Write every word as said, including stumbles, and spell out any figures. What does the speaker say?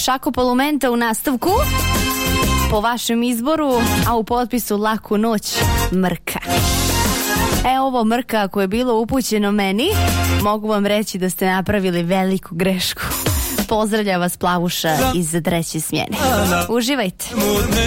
Šako Palumenta u nastavku po vašem izboru, a u potpisu Laku noć Mrka. E, ovo Mrka ako je bilo upućeno meni, mogu vam reći da ste napravili veliku grešku. Pozdravlja vas Plavuša iz treće smjene. Uživajte.